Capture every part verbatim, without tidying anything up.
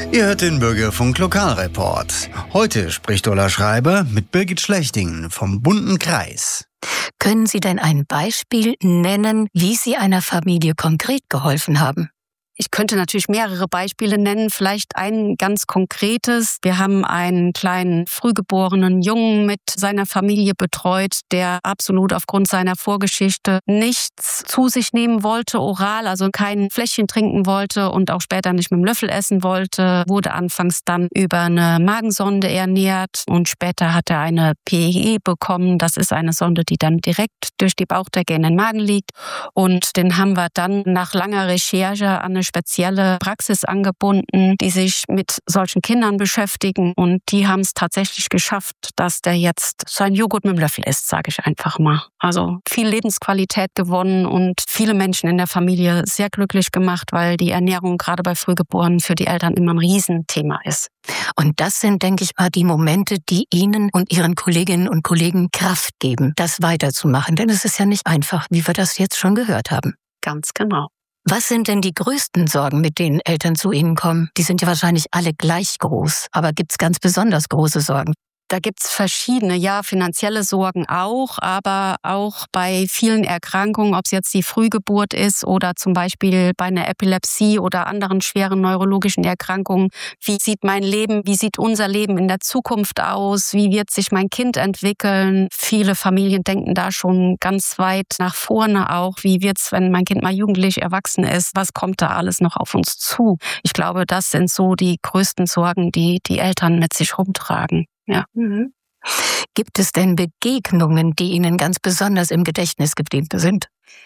Ihr hört den Bürgerfunk Lokalreport. Heute spricht Ulla Schreiber mit Birgit Schlechting vom Bunten Kreis. Können Sie denn ein Beispiel nennen, wie Sie einer Familie konkret geholfen haben? Ich könnte natürlich mehrere Beispiele nennen, vielleicht ein ganz konkretes. Wir haben einen kleinen frühgeborenen Jungen mit seiner Familie betreut, der absolut aufgrund seiner Vorgeschichte nichts zu sich nehmen wollte, oral, also kein Fläschchen trinken wollte und auch später nicht mit dem Löffel essen wollte, wurde anfangs dann über eine Magensonde ernährt und später hat er eine P E E bekommen. Das ist eine Sonde, die dann direkt durch die Bauchdecke in den Magen liegt und den haben wir dann nach langer Recherche an eine spezielle Praxis angebunden, die sich mit solchen Kindern beschäftigen und die haben es tatsächlich geschafft, dass der jetzt sein Joghurt mit dem Löffel isst, sage ich einfach mal. Also viel Lebensqualität gewonnen und viele Menschen in der Familie sehr glücklich gemacht, weil die Ernährung gerade bei Frühgeborenen für die Eltern immer ein Riesenthema ist. Und das sind, denke ich mal, die Momente, die Ihnen und Ihren Kolleginnen und Kollegen Kraft geben, das weiterzumachen. Denn es ist ja nicht einfach, wie wir das jetzt schon gehört haben. Ganz genau. Was sind denn die größten Sorgen, mit denen Eltern zu Ihnen kommen? Die sind ja wahrscheinlich alle gleich groß, aber gibt's ganz besonders große Sorgen? Da gibt's verschiedene, ja, finanzielle Sorgen auch, aber auch bei vielen Erkrankungen, ob es jetzt die Frühgeburt ist oder zum Beispiel bei einer Epilepsie oder anderen schweren neurologischen Erkrankungen. Wie sieht mein Leben, wie sieht unser Leben in der Zukunft aus? Wie wird sich mein Kind entwickeln? Viele Familien denken da schon ganz weit nach vorne auch. Wie wird's, wenn mein Kind mal jugendlich erwachsen ist? Was kommt da alles noch auf uns zu? Ich glaube, das sind so die größten Sorgen, die die Eltern mit sich rumtragen. Ja. Mhm. Gibt es denn Begegnungen, die Ihnen ganz besonders im Gedächtnis geblieben sind?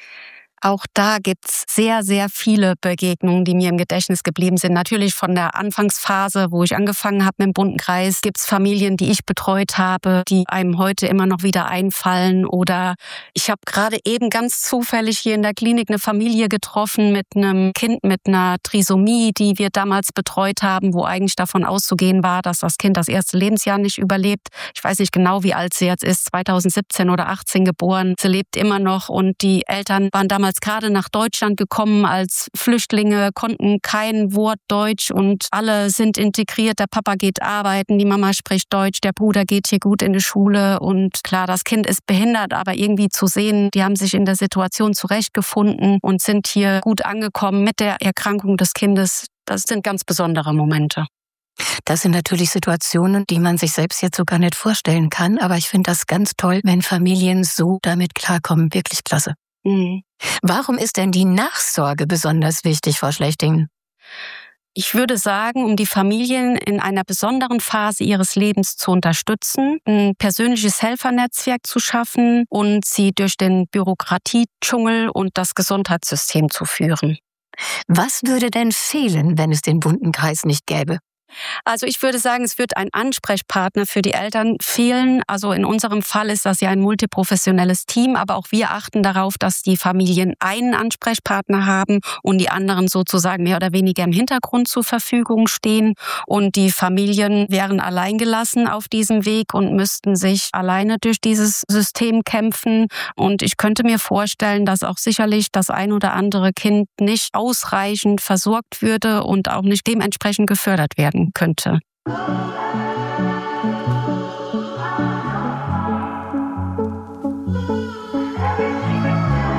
Auch da gibt's sehr, sehr viele Begegnungen, die mir im Gedächtnis geblieben sind. Natürlich von der Anfangsphase, wo ich angefangen habe mit dem Bunten Kreis, gibt's Familien, die ich betreut habe, die einem heute immer noch wieder einfallen. Oder ich habe gerade eben ganz zufällig hier in der Klinik eine Familie getroffen mit einem Kind mit einer Trisomie, die wir damals betreut haben, wo eigentlich davon auszugehen war, dass das Kind das erste Lebensjahr nicht überlebt. Ich weiß nicht genau, wie alt sie jetzt ist, zweitausendsiebzehn oder achtzehn geboren. Sie lebt immer noch und die Eltern waren damals gerade nach Deutschland gekommen als Flüchtlinge, konnten kein Wort Deutsch und alle sind integriert. Der Papa geht arbeiten, die Mama spricht Deutsch, der Bruder geht hier gut in die Schule und klar, das Kind ist behindert, aber irgendwie zu sehen, die haben sich in der Situation zurechtgefunden und sind hier gut angekommen mit der Erkrankung des Kindes. Das sind ganz besondere Momente. Das sind natürlich Situationen, die man sich selbst jetzt sogar nicht vorstellen kann, aber ich finde das ganz toll, wenn Familien so damit klarkommen. Wirklich klasse. Mhm. Warum ist denn die Nachsorge besonders wichtig, Frau Schlechting? Ich würde sagen, um die Familien in einer besonderen Phase ihres Lebens zu unterstützen, ein persönliches Helfernetzwerk zu schaffen und sie durch den Bürokratiedschungel und das Gesundheitssystem zu führen. Was würde denn fehlen, wenn es den Bunten Kreis nicht gäbe? Also ich würde sagen, es wird ein Ansprechpartner für die Eltern fehlen. Also in unserem Fall ist das ja ein multiprofessionelles Team, aber auch wir achten darauf, dass die Familien einen Ansprechpartner haben und die anderen sozusagen mehr oder weniger im Hintergrund zur Verfügung stehen. Und die Familien wären alleingelassen auf diesem Weg und müssten sich alleine durch dieses System kämpfen. Und ich könnte mir vorstellen, dass auch sicherlich das ein oder andere Kind nicht ausreichend versorgt würde und auch nicht dementsprechend gefördert werden könnte.